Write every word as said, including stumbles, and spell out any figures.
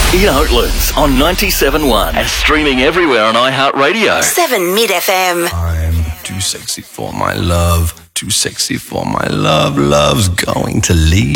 Ian Oatlands on ninety-seven point one and streaming everywhere on iHeartRadio. seven Mid F M. I'm too sexy for my love, too sexy for my love, love's going to leave.